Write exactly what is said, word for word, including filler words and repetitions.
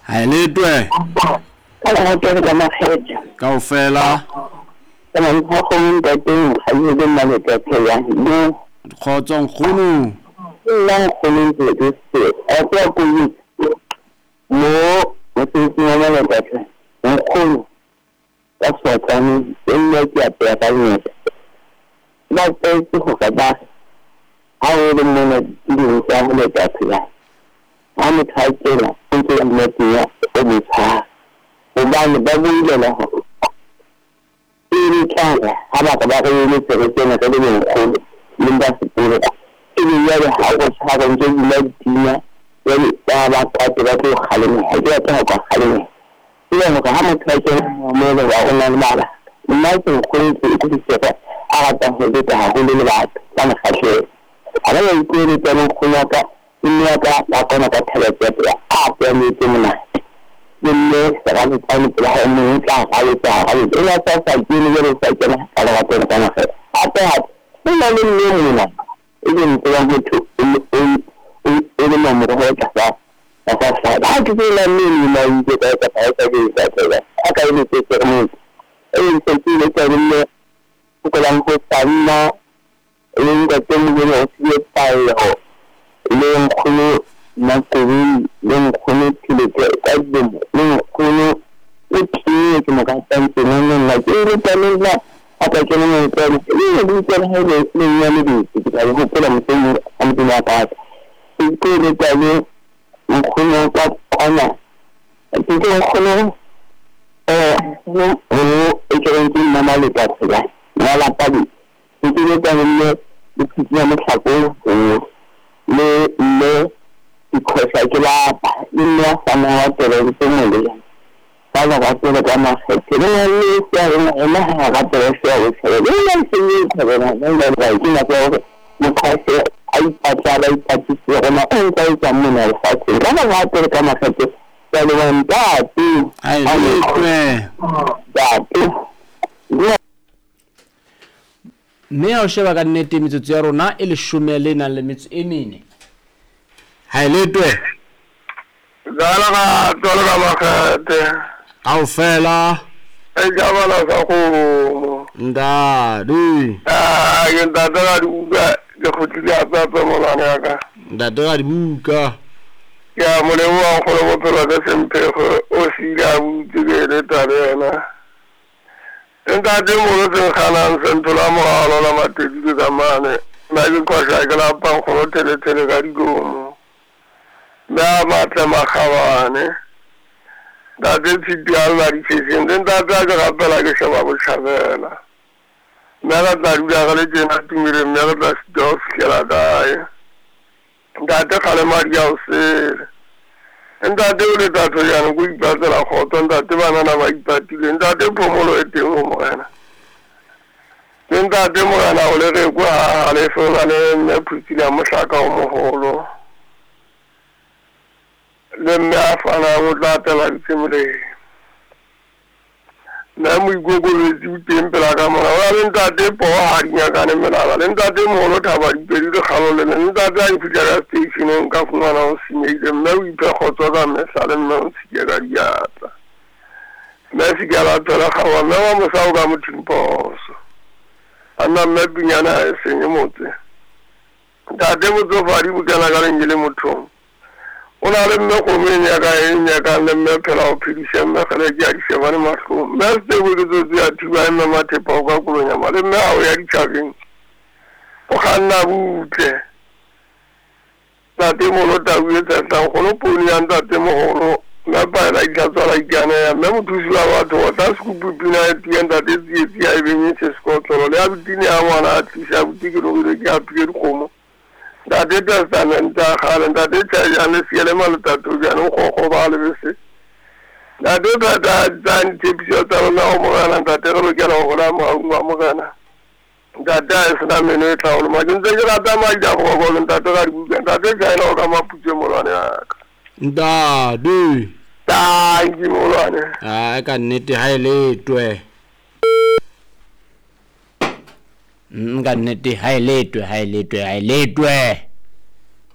Hai letwe. Kala ke ga makgetha. Kaofela. Kana ho khong da teng ha ye le mane ka tsaya. No. Khotsong khunu. La khone ke se. A kwa ku ni. Mo mo se se na le ka tsaya. Mo khonu. Ka tswa tsani enne ke a pe ka ni. La pe ko ka ba. Ha ye le mane di sa mo le ka tsaya. Ame thaikela ke ke mo tia o mo tsa. O ba le ba buile la ho. Ini kaya apa kata ini sebetulnya tadi yang linda sepuluh ini ya harus harus jadi lagi jadi apa kata itu kalian itu apa kalian ini muka hamat saja mau orang mana mungkin kulit itu siapa ada yang itu aku lihat sama kasih ada yang itu itu kunyaka ini apa aku nak terlihat apa yang itu mana ini sekarang kami telah mengincar kali kali ini apa saja ini yang saja kalau kita nak apa ini mana ini mana ini yang itu ini ini ini mana mereka apa apa saja kita ini ini kita kita kita kita apa ini kita ini ini kita ini bukan hutana ini kita ini siapa ya ini yang kunu nakuri yang kunu tidak ada yang kunu itu cuma kata dengan lagi itu terlihat apa kena itu ini bukan hanya ini ini kita harus pulang semua ambil apa itu kita ini kunu apa itu kunu eh oh itu yang mana lepas ya malah tadi itu kita ini kita nak satu le le because I get up in the summer to the family. Father got to the grandma said, "Can you say in the house at the service?" I didn't see you, but I know that I didn't know because I thought I had to see my own place and when I was talking. I don't want to come at it. So when that, I really that, mme o sheba ka nnete metsotso ya rona e le shome le nang le metso e mene ha letwe Gala ka tola ka makete kaofela e jabala sa go ndadi ah ke ndata ka dibuka ke khotile apa apa molana ya ka ndadi ka dibuka ya mo le wa go lo bopelo ka sempego o sila butse le tarena enta de mo le khana sentola mo ala la matedi ka mane na ke kwasha ka la pa go tele tele ka digomo na mata makhawane da de tidial la ditseng den da da ga pela ke shaba bo chabela na ga da ruga ga le jena tumire me ga da dos kela da da de khale maria o se nda de le da to ya no ku ba la khoto nda de bana na ba ipati le nda de pomolo e teng mo kana nda de mo na o le re kwa ale so na le me putila mo shaka o mo holo le me afana o la tela tsimule na mu gogo le di tempela ka mo wa le nda de po ha nya ka ne me la le nda de mo lo ta ba di pedi le khalo le nda da i fitara station ka funa na o sinye le me u pe khotso ka me sa le me o siya ga ya ta me si ga la tela khawa me wa mo sa o ga mo timposo ana me binya na senye motse da de mo zo fari bu kana ga le ngile motho ona le me ko me nya ga nya ga le me phela o phidise me khale ja di se bana matlo me se bu zo ya ti ba me ma te pa ga ku nya ma le me a o ya di chaving o khana bute na te mo lo ta wi ta ta ko lo pu ni anda te mo ho na ba la ga zo la ga na me mo tu la wa to ta sku bu bi na ti anda de ti ti ai bi ni se sko to lo ya bi ti ni a wa na ti sa bu ti ko lo ga pi ko mo da de da sanan da halan da de ta ya ne fiele mal ta to ya no ko ko ba le se da de da da dan ti bi ta na mo na da de ro ga no la mo mo ga na da da isna me ne ta o ma jin de ga da ma ja ko ko da to ga bu da de ga no ga ma pu je mo na nda di da ji mo ne a ka nnete ha e letwe nga nnete ha e letwe ha e letwe ha e letwe